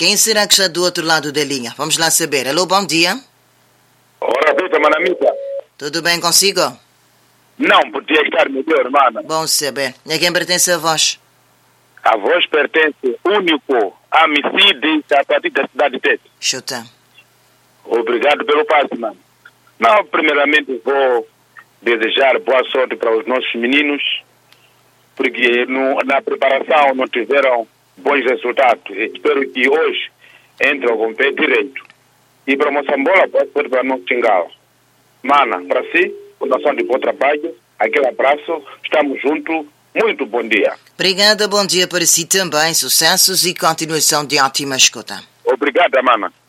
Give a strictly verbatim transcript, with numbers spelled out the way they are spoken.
Quem será que está do outro lado da linha? Vamos lá saber. Alô, bom dia. Ora, Vitor, manamita. Tudo bem consigo? Não podia estar melhor, mana. Bom saber. A quem pertence a voz? A voz pertence único a Micide, a partir da cidade de Tete. Chuta. Obrigado pelo passe, mano. Não, primeiramente vou desejar boa sorte para os nossos meninos, porque no, na preparação não tiveram bons resultados. Espero que hoje entrem com o pé direito. E para Moçambola, boa sorte para não xingar. Mana, para si, fundação de bom trabalho, aquele abraço, estamos juntos, muito bom dia. Obrigada, bom dia para si também, sucessos e continuação de ótima escuta. Obrigada, mana.